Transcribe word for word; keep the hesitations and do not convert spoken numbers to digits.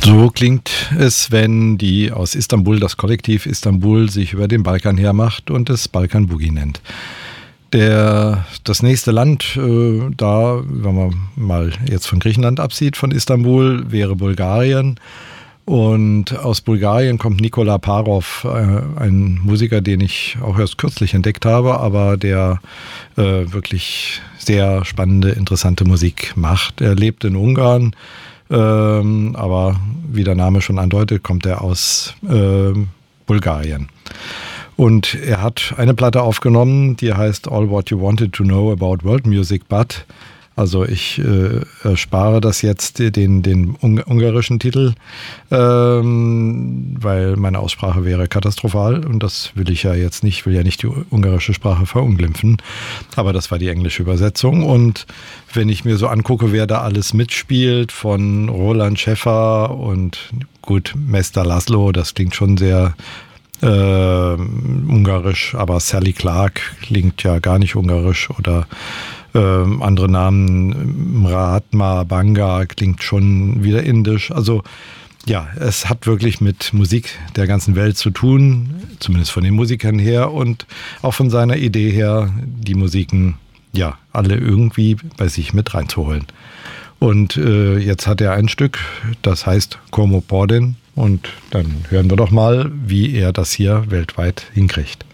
So klingt es, wenn die aus Istanbul, das Kollektiv Istanbul, sich über den Balkan hermacht und es Balkan Boogie nennt. Der, das nächste Land, äh, da, wenn man mal jetzt von Griechenland absieht, von Istanbul, wäre Bulgarien. Und aus Bulgarien kommt Nikola Parov, äh, ein Musiker, den ich auch erst kürzlich entdeckt habe, aber der äh, wirklich sehr spannende, interessante Musik macht. Er lebt in Ungarn, ähm, aber wie der Name schon andeutet, kommt er aus äh, Bulgarien. Und er hat eine Platte aufgenommen, die heißt All What You Wanted to Know About World Music But. Also ich äh, erspare das jetzt, den, den ungarischen Titel, ähm, weil meine Aussprache wäre katastrophal und das will ich ja jetzt nicht, will ja nicht die ungarische Sprache verunglimpfen. Aber das war die englische Übersetzung und wenn ich mir so angucke, wer da alles mitspielt, von Roland Schäffer und gut, Mester Laszlo, das klingt schon sehr äh, ungarisch, aber Sally Clark klingt ja gar nicht ungarisch oder Ähm, andere Namen, Mahatma Banga klingt schon wieder indisch. Also ja, es hat wirklich mit Musik der ganzen Welt zu tun, zumindest von den Musikern her und auch von seiner Idee her, die Musiken ja alle irgendwie bei sich mit reinzuholen. Und äh, jetzt hat er ein Stück, das heißt Como Porden und dann hören wir doch mal, wie er das hier weltweit hinkriegt.